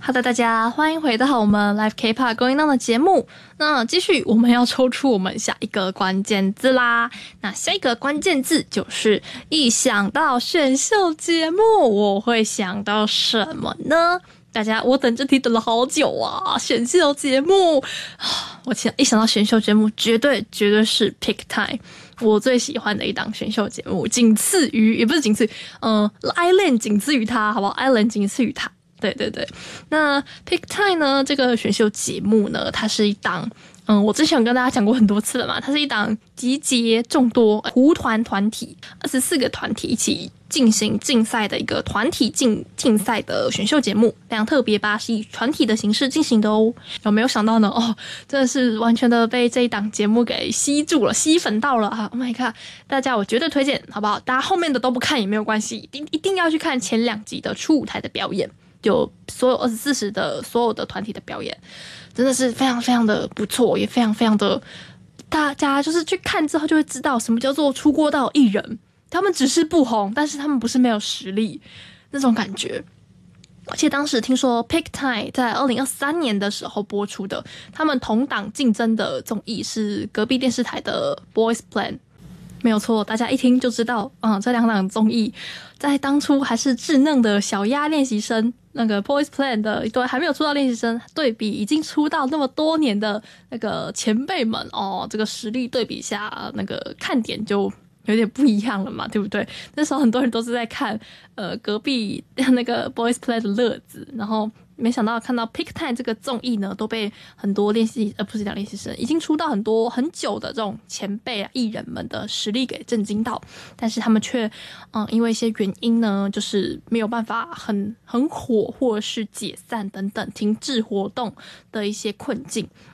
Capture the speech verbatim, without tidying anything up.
Hello， 大家欢迎回到我们 Live K-pop Going On 的节目。那继续，我们要抽出我们下一个关键字啦。那下一个关键字就是一想到选秀节目，我会想到什么呢？大家，我等这题等了好久啊！选秀节目，我一想到选秀节目，绝对绝对是 Pick Time， 我最喜欢的一档选秀节目，仅次于也不是仅次于，呃 ，Island 仅次于它，好不好 ？Island 仅次于它。对对对，那 Pick Time 呢？这个选秀节目呢，它是一档，嗯，我之前有跟大家讲过很多次了嘛，它是一档集结众多胡团团体，二十四个团体一起进行竞赛的一个团体竞竞赛的选秀节目，非常特别吧？是以团体的形式进行的哦。有没有想到呢？哦，真的是完全的被这一档节目给吸住了，吸粉到了啊 ！Oh my god！ 大家我绝对推荐，好不好？大家后面的都不看也没有关系，一定一定要去看前两集的初舞台的表演。就所有二十四时的所有的团体的表演，真的是非常非常的不错，也非常非常的，大家就是去看之后就会知道什么叫做出国到艺人，他们只是不红，但是他们不是没有实力那种感觉。而且当时听说 Pick Time 在二零二三年的时候播出的，他们同档竞争的综艺是隔壁电视台的 Boys Plan。没有错，大家一听就知道，嗯，这两档综艺在当初还是稚嫩的小鸭练习生，那个 Boys Plan 的一对还没有出道练习生，对比已经出道那么多年的那个前辈们哦，这个实力对比下，那个看点就有点不一样了嘛，对不对？那时候很多人都是在看呃隔壁那个 Boys Plan 的乐子，然后没想到看到 Pick Time 这个综艺呢，都被很多练习呃不是讲练习生，已经出道很多很久的这种前辈啊艺人们的实力给震惊到，但是他们却嗯因为一些原因呢，就是没有办法很很火，或者是解散等等停滞活动的一些困境。